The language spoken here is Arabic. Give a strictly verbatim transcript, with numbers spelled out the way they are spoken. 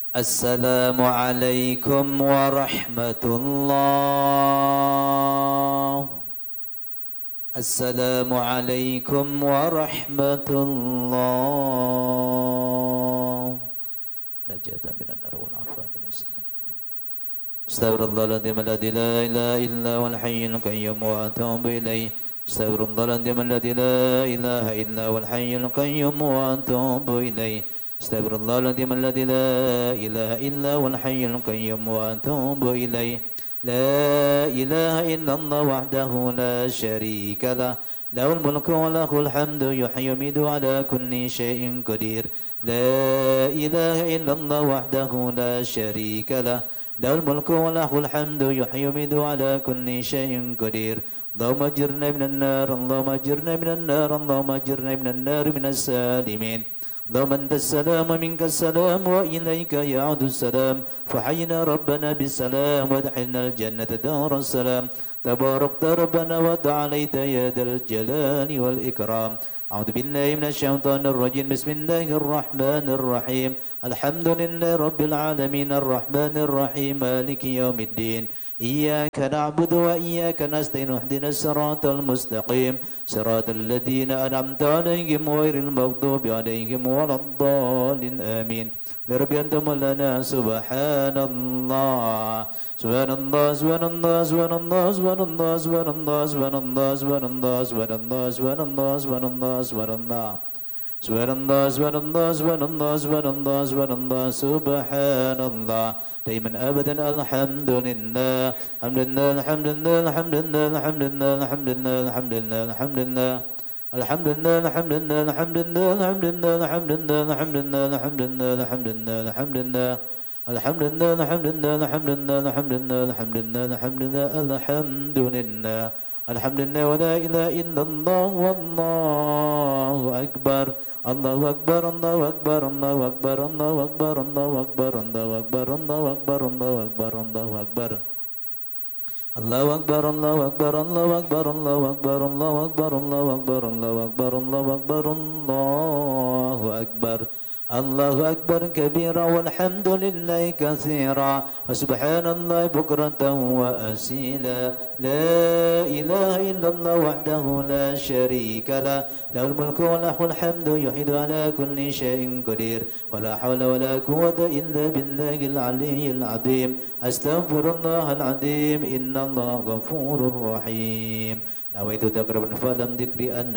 السلام عليكم ورحمة الله. السلام عليكم ورحمة الله. نجاة من النار والعافية والإحسان. استغفر الله العظيم الذي لا إله إلا هو الحي القيوم وأتوب إليه. استغفر الله العظيم الذي لا إله إلا هو الحي القيوم وأتوب إليه. استغفر الله العظيم الذي لا إله إلا هو الحي القيوم وأتوب إليه. لا إله إلا الله وحده لا شريك له، له الملك وله الحمد يحيي ويميت على كل شيء قدير. لا إله إلا الله وحده لا شريك له، له الملك وله الحمد يحيي ويميت على كل شيء قدير. اللهم اجرنا من النار، اللهم اجرنا من النار، اللهم اجرنا من النار من السالمين. اللهم أنت السلام ومنك السلام وإليك يعود السلام. فحينا ربنا بالسلام وادخلنا الجنة دار السلام. تباركت ربنا وتعاليت يا ذا الجلال والإكرام. أعوذ بالله من الشيطان الرجيم. بسم الله الرحمن الرحيم. الحمد لله رب العالمين الرحمن الرحيم مالك يوم الدين. إياك نعبد وإياك نستعين اهدنا الصراط المستقيم صراط الذين أنعمت عليهم غير المغضوب عليهم ولا الضالين آمين. لرب أنتم لنا سبحان الله سبحان الله سبحان الله سبحان الله سبحان الله سبحان الله سبحان الله سبحان الله سبحان الله سبحان الله سبحان الله سبحان الله Subhanallah, subhanallah, subhanallah, subhanallah, subhanallah, subhanallah. Daiman abadan alhamdulillah. Alhamdulillah, alhamdulillah, alhamdulillah, alhamdulillah, alhamdulillah, alhamdulillah, alhamdulillah. Alhamdulillah, alhamdulillah, alhamdulillah, alhamdulillah, alhamdulillah, alhamdulillah, alhamdulillah, alhamdulillah, alhamdulillah. Alhamdulillah, alhamdulillah, alhamdulillah, alhamdulillah, alhamdulillah, alhamdulillah, alhamdulillah. Alhamdulillah wa la ilaha illallah wallahu akbar. Allahu akbar, Allahu akbar, Allahu akbar, Allahu akbar, Allahu akbar, Allahu akbar, Allahu akbar, Allahu akbar, Allahu akbar. Allahu akbar, Allahu akbar, Allahu akbar, Allahu akbar, Allahu akbar, Allahu akbar, Allahu akbar, Allahu akbar, Allahu akbar. Allahu akbar kabira walhamdulillahi katsira wa subhanallahi bukratan wa asila. La ilaha illallah wahdahu la sharika lah, lahul mulku wa lahul hamdu yuhyidu ala kulli syai'in qadir. Wa la hawla wa la quwwata illa billahil aliyyil azim. Astaghfirullahal azim, innallaha ghafurur rahim. Nawaitu taqraban falam dzikri an